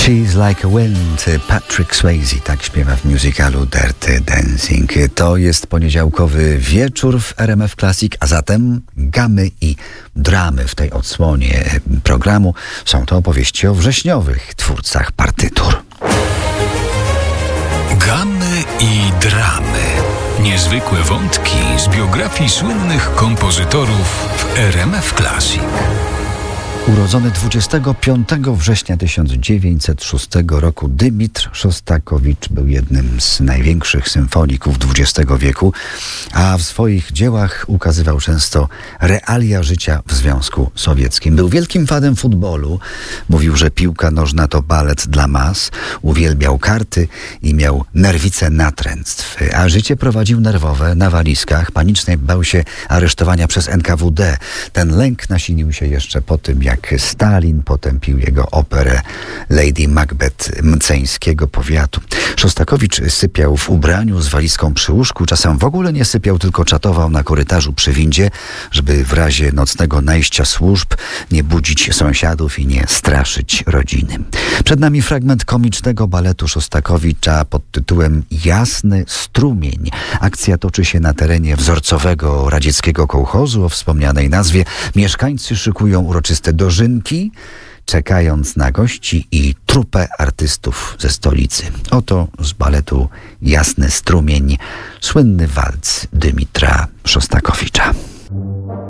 She's Like a Wind, Patrick Swayze, tak śpiewa w musicalu Dirty Dancing. To jest poniedziałkowy wieczór w RMF Classic, a zatem gamy i dramy w tej odsłonie programu. Są to opowieści o wrześniowych twórcach partytur. Gamy i dramy. Niezwykłe wątki z biografii słynnych kompozytorów w RMF Classic. Urodzony 25 września 1906 roku Dymitr Szostakowicz był jednym z największych symfoników XX wieku, a w swoich dziełach ukazywał często realia życia w Związku Sowieckim. Był wielkim fanem futbolu, mówił, że piłka nożna to balet dla mas, uwielbiał karty i miał nerwice natręctw, a życie prowadził nerwowe, na walizkach, panicznie bał się aresztowania przez NKWD. Ten lęk nasilił się jeszcze po tym, jak Stalin potępił jego operę Lady Macbeth mceńskiego powiatu. Szostakowicz sypiał w ubraniu z walizką przy łóżku, czasem w ogóle nie sypiał, tylko czatował na korytarzu przy windzie, żeby w razie nocnego najścia służb nie budzić sąsiadów i nie straszyć rodziny. Przed nami fragment komicznego baletu Szostakowicza pod tytułem Jasny strumień. Akcja toczy się na terenie wzorcowego radzieckiego kołchozu o wspomnianej nazwie. Mieszkańcy szykują uroczyste dożynki, czekając na gości i trupę artystów ze stolicy. Oto z baletu Jasny strumień słynny walc Dymitra Szostakowicza.